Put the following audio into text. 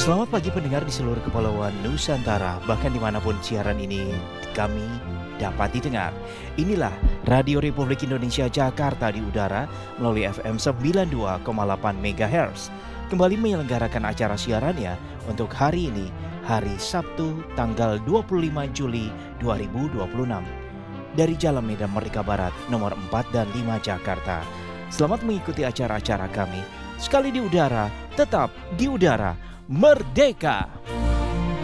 Selamat pagi pendengar di seluruh kepulauan Nusantara, bahkan dimanapun siaran ini kami dapat didengar. Inilah Radio Republik Indonesia Jakarta di udara melalui FM 92,8 MHz. Kembali menyelenggarakan acara siarannya untuk hari ini, hari Sabtu tanggal 25 Juli 2026. Dari Jalan Medan Merdeka Barat nomor 4 dan 5 Jakarta. Selamat mengikuti acara-acara kami. Sekali di udara, tetap di udara. Merdeka!